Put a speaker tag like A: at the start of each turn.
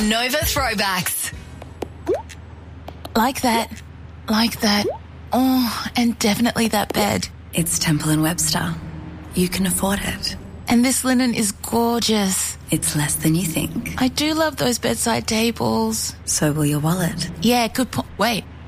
A: Nova Throwbacks.
B: Like that. Oh, and definitely that bed.
C: It's Temple & Webster. You can afford it.
B: And this linen is gorgeous.
C: It's less than you think.
B: I do love those bedside tables.
C: So will your wallet.
B: Yeah, good point. Wait,